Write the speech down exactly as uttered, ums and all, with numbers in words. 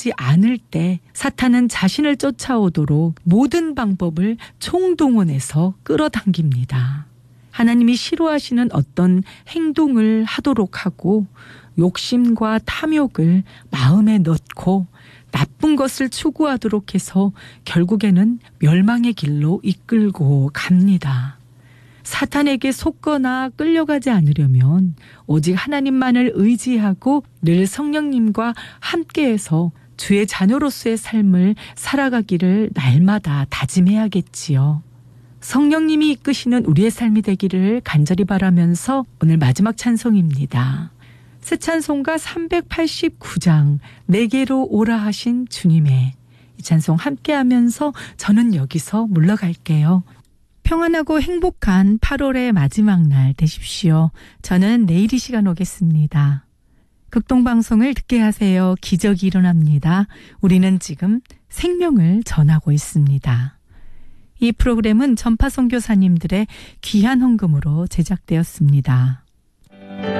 원하지 않을 때 사탄은 자신을 쫓아오도록 모든 방법을 총동원해서 끌어당깁니다. 하나님이 싫어하시는 어떤 행동을 하도록 하고 욕심과 탐욕을 마음에 넣고 나쁜 것을 추구하도록 해서 결국에는 멸망의 길로 이끌고 갑니다. 사탄에게 속거나 끌려가지 않으려면 오직 하나님만을 의지하고 늘 성령님과 함께해서 주의 자녀로서의 삶을 살아가기를 날마다 다짐해야겠지요. 성령님이 이끄시는 우리의 삶이 되기를 간절히 바라면서 오늘 마지막 찬송입니다. 새 찬송가 삼백팔십구 장 내게로 오라 하신 주님의 이 찬송 함께하면서 저는 여기서 물러갈게요. 평안하고 행복한 팔월의 마지막 날 되십시오. 저는 내일 이 시간 오겠습니다. 극동방송을 듣게 하세요. 기적이 일어납니다. 우리는 지금 생명을 전하고 있습니다. 이 프로그램은 전파 선교사님들의 귀한 헌금으로 제작되었습니다.